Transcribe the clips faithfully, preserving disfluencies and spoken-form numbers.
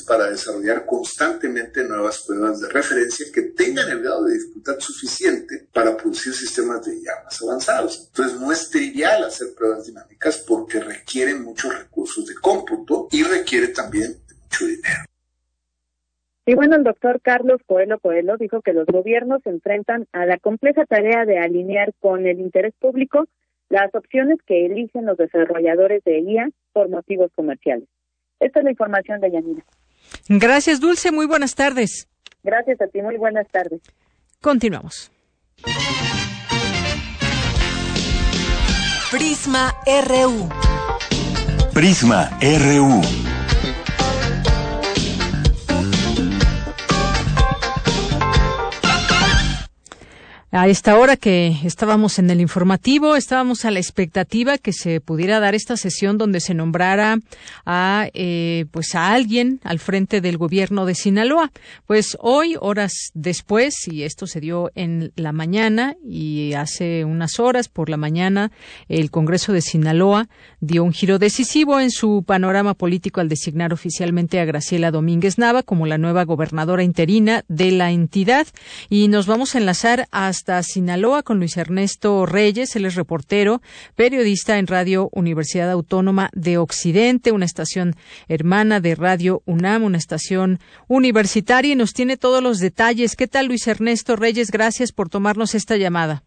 para desarrollar constantemente nuevas pruebas de referencia que tengan el grado de dificultad suficiente para producir sistemas de I A más avanzados. Entonces no es trivial hacer pruebas dinámicas porque requieren muchos recursos de cómputo y requiere también de mucho dinero. Y bueno, el doctor Carlos Coelho Coelho dijo que los gobiernos se enfrentan a la compleja tarea de alinear con el interés público las opciones que eligen los desarrolladores de I A por motivos comerciales. Esta es la información de Yanira. Gracias, Dulce. Muy buenas tardes. Gracias a ti. Muy buenas tardes. Continuamos. Prisma R U. Prisma R U. A esta hora que estábamos en el informativo, estábamos a la expectativa que se pudiera dar esta sesión donde se nombrara a eh, pues a alguien al frente del gobierno de Sinaloa. Pues hoy, horas después, y esto se dio en la mañana y hace unas horas por la mañana, el Congreso de Sinaloa dio un giro decisivo en su panorama político al designar oficialmente a Graciela Domínguez Nava como la nueva gobernadora interina de la entidad. Y nos vamos a enlazar hasta hasta Sinaloa con Luis Ernesto Reyes. Él es reportero, periodista en Radio Universidad Autónoma de Occidente, una estación hermana de Radio UNAM, una estación universitaria, y nos tiene todos los detalles. ¿Qué tal, Luis Ernesto Reyes? Gracias por tomarnos esta llamada.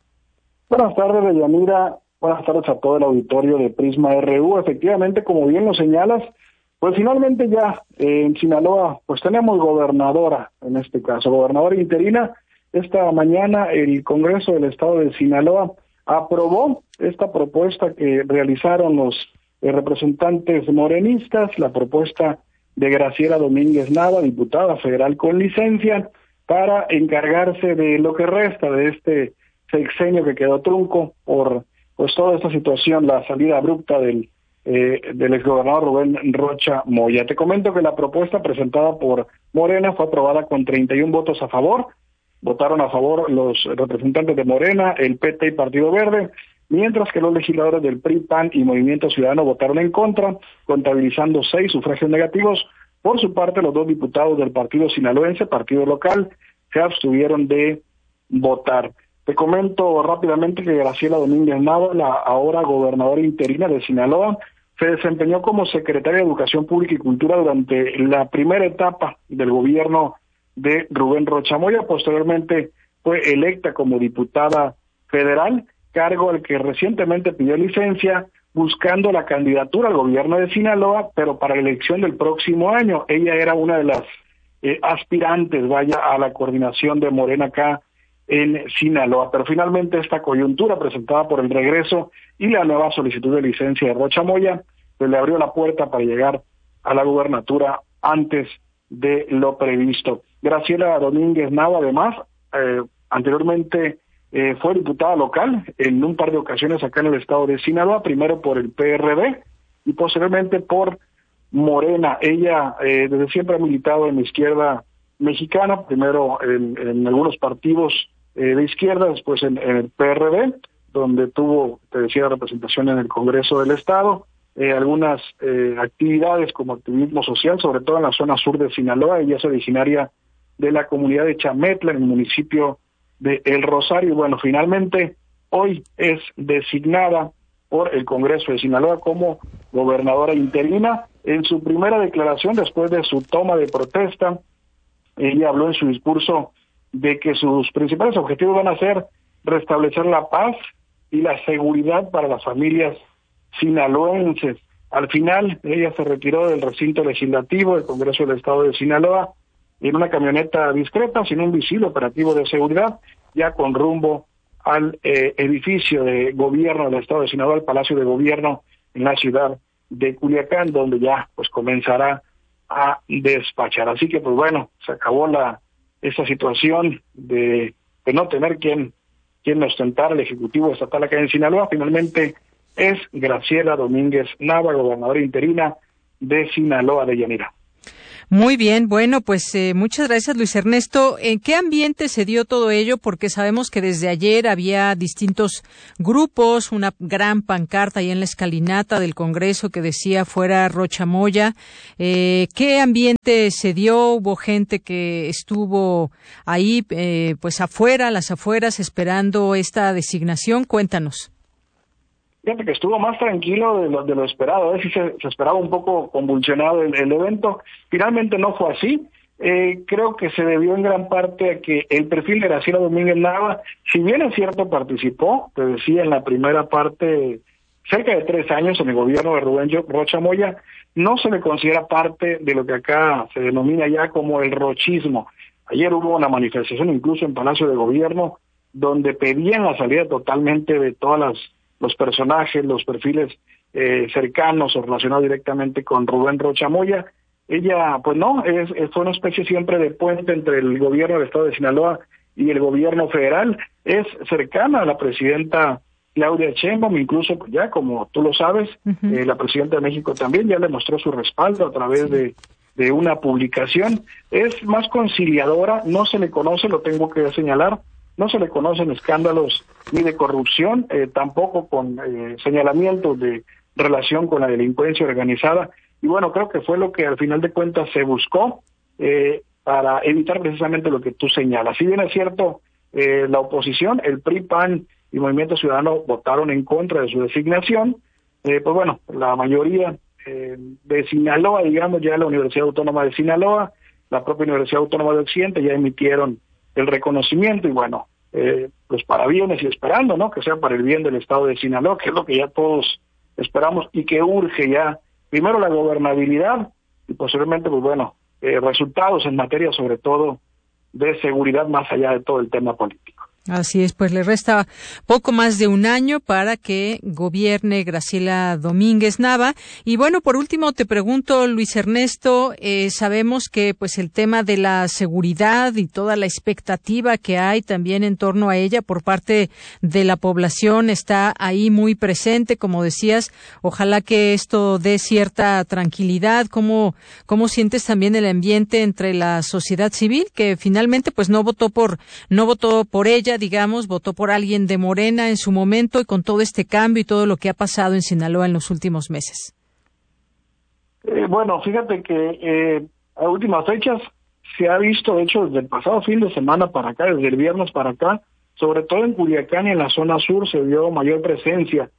Buenas tardes, Deyanira. Buenas tardes a todo el auditorio de Prisma R U. Efectivamente, como bien lo señalas, pues finalmente ya eh, en Sinaloa pues tenemos gobernadora, en este caso, gobernadora interina. Esta mañana el Congreso del Estado de Sinaloa aprobó esta propuesta que realizaron los eh, representantes morenistas, la propuesta de Graciela Domínguez Nava, diputada federal con licencia, para encargarse de lo que resta de este sexenio que quedó trunco por pues toda esta situación, la salida abrupta del eh, del exgobernador Rubén Rocha Moya. Te comento que la propuesta presentada por Morena fue aprobada con treinta y uno votos a favor. Votaron a favor los representantes de Morena, el P T y Partido Verde, mientras que los legisladores del P R I, P A N y Movimiento Ciudadano votaron en contra, contabilizando seis sufragios negativos. Por su parte, los dos diputados del partido sinaloense, partido local, se abstuvieron de votar. Te comento rápidamente que Graciela Domínguez Nava, la ahora gobernadora interina de Sinaloa, se desempeñó como secretaria de Educación Pública y Cultura durante la primera etapa del gobierno de Rubén Rocha Moya. Posteriormente fue electa como diputada federal, cargo al que recientemente pidió licencia buscando la candidatura al gobierno de Sinaloa, pero para la elección del próximo año. Ella era una de las eh, aspirantes, vaya, a la coordinación de Morena acá en Sinaloa, pero finalmente esta coyuntura presentada por el regreso y la nueva solicitud de licencia de Rocha Moya, pues le abrió la puerta para llegar a la gubernatura antes de lo previsto. Graciela Domínguez Nava, además, eh, anteriormente eh, fue diputada local en un par de ocasiones acá en el estado de Sinaloa, primero por el P R D y posteriormente por Morena. Ella eh, desde siempre ha militado en la izquierda mexicana, primero en, en algunos partidos eh, de izquierda, después en, en el P R D, donde tuvo, te decía, representación en el Congreso del Estado, eh, algunas eh, actividades como activismo social, sobre todo en la zona sur de Sinaloa. Ella es originaria de la comunidad de Chametla, en el municipio de El Rosario, y bueno, finalmente hoy es designada por el Congreso de Sinaloa como gobernadora interina. En su primera declaración, después de su toma de protesta, ella habló en su discurso de que sus principales objetivos van a ser restablecer la paz y la seguridad para las familias sinaloenses. Al final, ella se retiró del recinto legislativo del Congreso del Estado de Sinaloa en una camioneta discreta, sin un visible operativo de seguridad, ya con rumbo al eh, edificio de gobierno del Estado de Sinaloa, al Palacio de Gobierno en la ciudad de Culiacán, donde ya pues comenzará a despachar. Así que pues bueno, se acabó la esa situación de, de no tener quien, quien ostentar el Ejecutivo Estatal acá en Sinaloa. Finalmente es Graciela Domínguez Nava, gobernadora interina de Sinaloa, de Yanira. Muy bien, bueno, pues eh, muchas gracias, Luis Ernesto. ¿En qué ambiente se dio todo ello? Porque sabemos que desde ayer había distintos grupos, una gran pancarta ahí en la escalinata del Congreso que decía fuera Rocha Moya. Eh, ¿Qué ambiente se dio? ¿Hubo gente que estuvo ahí, eh, pues afuera, a las afueras, esperando esta designación? Cuéntanos. Fíjate que estuvo más tranquilo de lo, de lo esperado, ¿eh? Sí se, se esperaba un poco convulsionado el, el evento, finalmente no fue así. Eh, creo que se debió en gran parte a que el perfil de Graciela Domínguez Nava, si bien es cierto participó, te decía en la primera parte, cerca de tres años en el gobierno de Rubén Rocha Moya, no se le considera parte de lo que acá se denomina ya como el rochismo. Ayer hubo una manifestación incluso en Palacio de Gobierno donde pedían la salida totalmente de todas las los personajes, los perfiles eh, cercanos o relacionados directamente con Rubén Rocha Moya. Ella, pues no, es, es fue una especie siempre de puente entre el gobierno del estado de Sinaloa y el gobierno federal. Es cercana a la presidenta Claudia Sheinbaum, incluso ya como tú lo sabes, uh-huh. eh, la presidenta de México también ya le mostró su respaldo a través sí. de, de una publicación. Es más conciliadora, no se le conoce, lo tengo que señalar, no se le conocen escándalos ni de corrupción, eh, tampoco con eh, señalamientos de relación con la delincuencia organizada. Y bueno, creo que fue lo que al final de cuentas se buscó eh, para evitar precisamente lo que tú señalas. Si bien es cierto, eh, la oposición, el P R I, P A N y Movimiento Ciudadano votaron en contra de su designación, eh, pues bueno, la mayoría eh, de Sinaloa, digamos ya la Universidad Autónoma de Sinaloa, la propia Universidad Autónoma de Occidente ya emitieron el reconocimiento y bueno, eh, pues para bienes y esperando, ¿no? Que sea para el bien del estado de Sinaloa, que es lo que ya todos esperamos y que urge ya, primero la gobernabilidad y posteriormente, pues bueno, eh, resultados en materia sobre todo de seguridad más allá de todo el tema político. Así es, pues le resta poco más de un año para que gobierne Graciela Domínguez Nava. Y bueno, por último te pregunto, Luis Ernesto, eh, sabemos que pues el tema de la seguridad y toda la expectativa que hay también en torno a ella por parte de la población está ahí muy presente, como decías. Ojalá que esto dé cierta tranquilidad. ¿Cómo, cómo sientes también el ambiente entre la sociedad civil que finalmente pues no votó por, no votó por ella, digamos, votó por alguien de Morena en su momento y con todo este cambio y todo lo que ha pasado en Sinaloa en los últimos meses? Eh, bueno, fíjate que eh, a últimas fechas se ha visto, de hecho, desde el pasado fin de semana para acá, desde el viernes para acá, sobre todo en Culiacán y en la zona sur se vio mayor presencia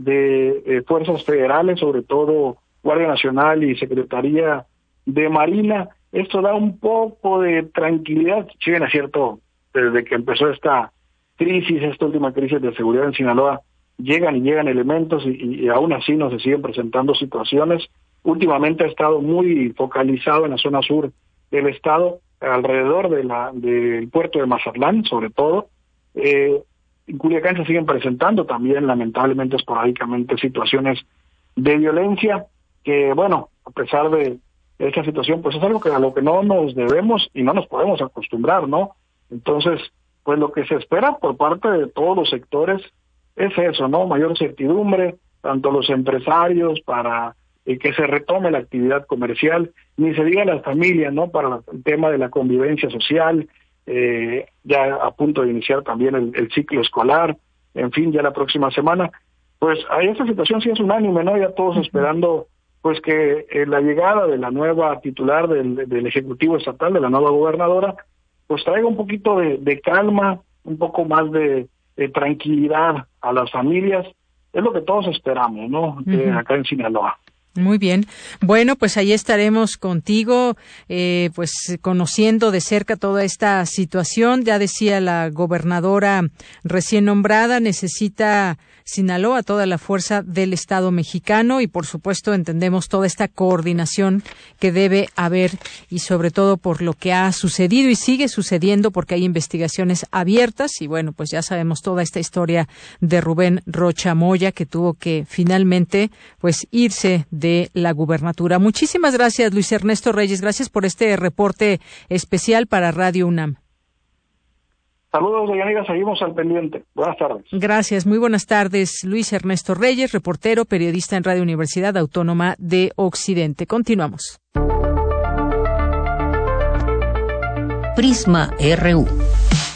de eh, fuerzas federales, sobre todo Guardia Nacional y Secretaría de Marina. Esto da un poco de tranquilidad, si bien es cierto, desde que empezó esta crisis, esta última crisis de seguridad en Sinaloa, llegan y llegan elementos y, y aún así no se siguen presentando situaciones. Últimamente ha estado muy focalizado en la zona sur del estado, alrededor de la del puerto de Mazatlán, sobre todo. Eh, en Culiacán se siguen presentando también, lamentablemente, esporádicamente, situaciones de violencia que, bueno, a pesar de esta situación, pues es algo que a lo que no nos debemos y no nos podemos acostumbrar, ¿no? Entonces, pues lo que se espera por parte de todos los sectores es eso, ¿no? Mayor certidumbre, tanto los empresarios para eh, que se retome la actividad comercial, ni se diga las familias, ¿no? Para el tema de la convivencia social, eh, ya a punto de iniciar también el, el ciclo escolar, en fin, ya la próxima semana. Pues a esta situación sí es unánime, ¿no? Ya todos esperando, pues que eh, la llegada de la nueva titular del, del Ejecutivo Estatal, de la nueva gobernadora, pues traiga un poquito de, de calma, un poco más de, de tranquilidad a las familias. Es lo que todos esperamos, ¿no? Uh-huh. Eh, acá en Sinaloa. Muy bien. Bueno, pues ahí estaremos contigo, eh, pues conociendo de cerca toda esta situación. Ya decía la gobernadora recién nombrada, necesita Sinaloa toda la fuerza del Estado mexicano y, por supuesto, entendemos toda esta coordinación que debe haber y sobre todo por lo que ha sucedido y sigue sucediendo porque hay investigaciones abiertas y, bueno, pues ya sabemos toda esta historia de Rubén Rocha Moya que tuvo que finalmente, pues, irse de la gubernatura. Muchísimas gracias, Luis Ernesto Reyes. Gracias por este reporte especial para Radio UNAM. Saludos, Deyanira, seguimos al pendiente. Buenas tardes. Gracias, muy buenas tardes. Luis Ernesto Reyes, reportero, periodista en Radio Universidad Autónoma de Occidente. Continuamos. Prisma R U.